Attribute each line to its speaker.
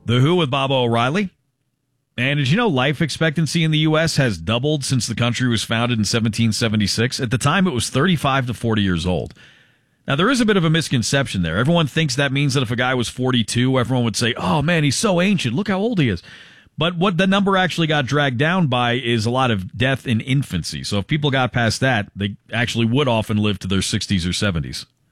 Speaker 1: The Who with Bob O'Reilly. And did you know life expectancy in the U.S. has doubled since the country was founded in 1776? At the time, it was 35 to 40 years old. Now, there is a bit of a misconception there. Everyone thinks that means that if a guy was 42, everyone would say, oh, man, he's so ancient. Look how old he is. But what the number actually got dragged down by is a lot of death in infancy. So if people got past that, they actually would often live to their 60s or 70s.